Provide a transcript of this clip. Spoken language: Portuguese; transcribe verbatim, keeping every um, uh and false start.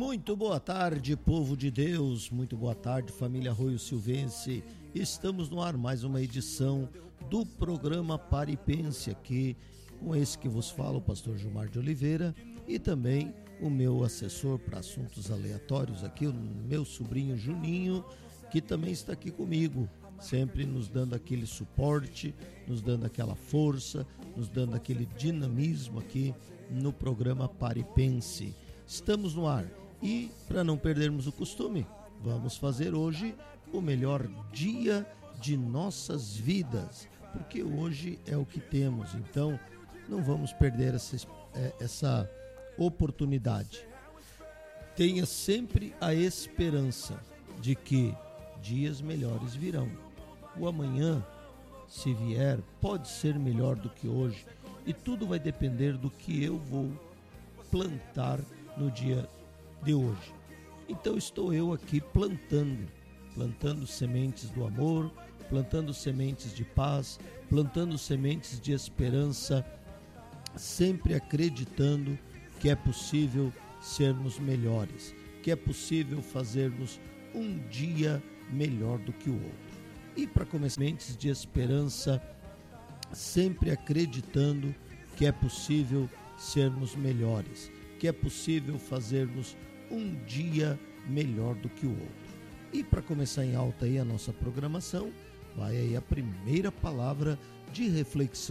Muito boa tarde, povo de Deus, muito boa tarde, família Arroio Silvense. Estamos no ar mais uma edição do programa Pare e Pense, aqui com esse que vos fala, o pastor Gilmar de Oliveira, e também o meu assessor para assuntos aleatórios aqui, o meu sobrinho Juninho, que também está aqui comigo, sempre nos dando aquele suporte, nos dando aquela força, nos dando aquele dinamismo aqui no programa Pare e Pense. Estamos no ar e, para não perdermos o costume, vamos fazer hoje o melhor dia de nossas vidas, porque hoje é o que temos, então não vamos perder essa, essa oportunidade. Tenha sempre a esperança de que dias melhores virão. O amanhã, se vier, pode ser melhor do que hoje, e tudo vai depender do que eu vou plantar no dia de hoje. Então estou eu aqui plantando, plantando sementes do amor, plantando sementes de paz, plantando sementes de esperança, sempre acreditando que é possível sermos melhores, que é possível fazermos um dia melhor do que o outro. E para começar, sementes de esperança, sempre acreditando que é possível sermos melhores, que é possível fazermos um dia melhor do que o outro. E para começar em alta aí a nossa programação, vai aí a primeira palavra de reflexão